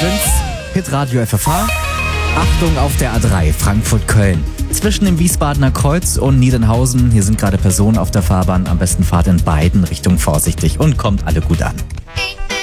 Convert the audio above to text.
sind's. Hitradio FFH. Achtung auf der A3 Frankfurt-Köln. Zwischen dem Wiesbadener Kreuz und Niedernhausen. Hier sind gerade Personen auf der Fahrbahn. Am besten fahrt in beiden Richtungen vorsichtig und kommt alle gut an.